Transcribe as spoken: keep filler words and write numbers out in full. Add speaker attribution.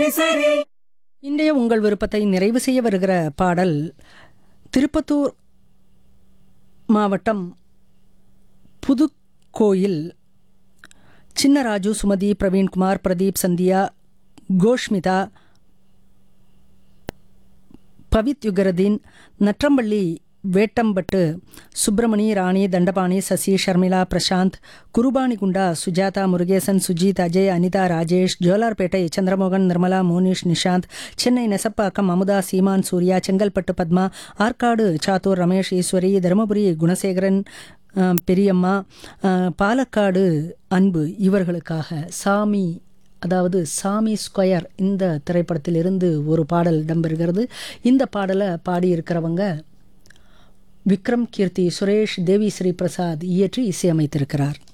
Speaker 1: இன்றைய உங்கள் விருப்பத்தை நிறைவு செய்ய வருகிற பாடல் திருப்பத்தூர் மாவட்டம் புதுக்கோயில் சின்னராஜு, சுமதி, பிரவீன்குமார், பிரதீப், சந்தியா, கோஷ்மிதா, பவித் யுகரதீன், நற்றம்பள்ளி வேட்டம்பட்டு, சுப்பிரமணி, ராணி, தண்டபாணி, சசி, ஷர்மிளா, பிரசாந்த், குருபானிகுண்டா, சுஜாதா, முருகேசன், சுஜித், அஜய், அனிதா, ராஜேஷ், ஜோலார்பேட்டை சந்திரமோகன், நிர்மலா, மோனிஷ், நிஷாந்த், சென்னை நெசப்பாக்கம் அமுதா, சீமான், சூர்யா, செங்கல்பட்டு பத்மா, ஆற்காடு சாத்தூர் ரமேஷ், ஈஸ்வரி, தருமபுரி குணசேகரன், பெரியம்மா, பாலக்காடு அன்பு இவர்களுக்காக சாமி, அதாவது சாமி ஸ்கொயர் இந்த திரைப்படத்திலிருந்து ஒரு பாடல் இடம்பெறுகிறது. இந்த பாடலை பாடியிருக்கிறவங்க விக்ரம் கீர்த்தி, சுரேஷ், தேவி ஸ்ரீ பிரசாத் இயற்றி இசையமைத்திருக்கிறார்.